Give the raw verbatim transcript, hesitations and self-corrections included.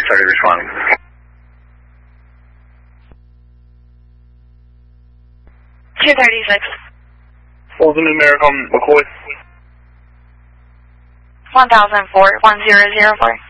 started responding. two thirty-six. What was the numeric on McCoy? one thousand four, one zero zero four.